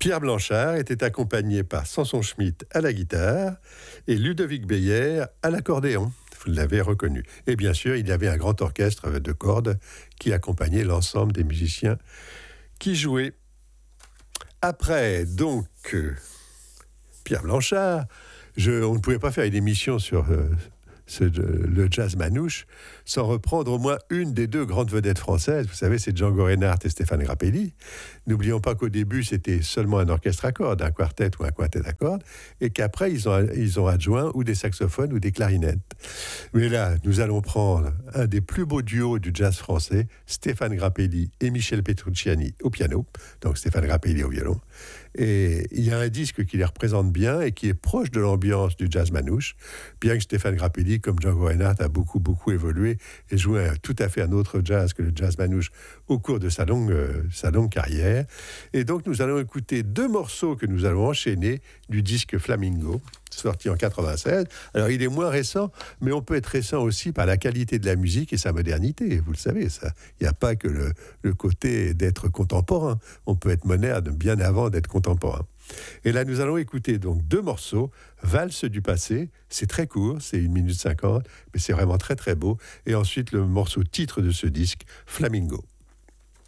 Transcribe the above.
Pierre Blanchard était accompagné par Samson Schmitt à la guitare et Ludovic Beyer à l'accordéon. Vous l'avez reconnu. Et bien sûr, il y avait un grand orchestre de cordes qui accompagnait l'ensemble des musiciens qui jouaient. Après, donc, Pierre Blanchard, on ne pouvait pas faire une émission sur le jazz manouche sans reprendre au moins une des deux grandes vedettes françaises. Vous savez, c'est Django Reinhardt et Stéphane Grappelli. N'oublions pas qu'au début, c'était seulement un orchestre à cordes, un quartet ou un quintet à cordes, et qu'après, ils ont adjoint ou des saxophones ou des clarinettes. Mais là, nous allons prendre un des plus beaux duos du jazz français, Stéphane Grappelli et Michel Petrucciani au piano, donc Stéphane Grappelli au violon. Et il y a un disque qui les représente bien et qui est proche de l'ambiance du jazz manouche, bien que Stéphane Grappelli, comme Django Reinhardt, a beaucoup évolué et joué tout à fait un autre jazz que le jazz manouche au cours de sa longue carrière. Et donc nous allons écouter deux morceaux que nous allons enchaîner du disque Flamingo, sorti en 96. Alors il est moins récent, mais on peut être récent aussi par la qualité de la musique et sa modernité. Vous le savez, ça. Il n'y a pas que le côté d'être contemporain. On peut être moderne bien avant d'être contemporain. Et là, nous allons écouter donc deux morceaux. Valse du passé, c'est très court, c'est 1 minute 50, mais c'est vraiment très beau. Et ensuite, le morceau titre de ce disque, Flamingo.